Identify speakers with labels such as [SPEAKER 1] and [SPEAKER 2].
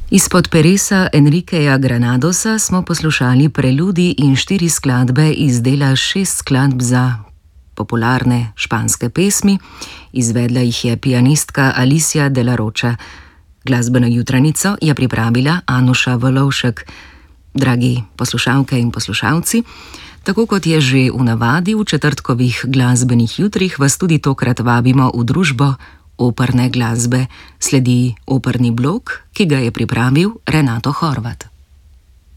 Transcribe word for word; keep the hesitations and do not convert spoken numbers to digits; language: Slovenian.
[SPEAKER 1] Izpod peresa Enriqueja Granadosa smo poslušali preludij in štiri skladbe iz dela šest skladb za popularne španske pesmi. Izvedla jih je pianistka Alicia de la Rocha. Glasbeno jutranico je pripravila Anuša Volovšek. Dragi poslušalke in poslušalci, tako kot je že v navadi v četrtkovih glasbenih jutrih, vas tudi tokrat vabimo v družbo operne glasbe. Sledi operni blok, ki ga je pripravil Renato Horvat.